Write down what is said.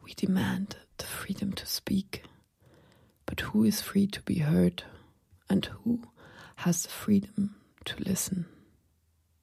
We demand the freedom to speak. But who is free to be heard? And who has the freedom to listen?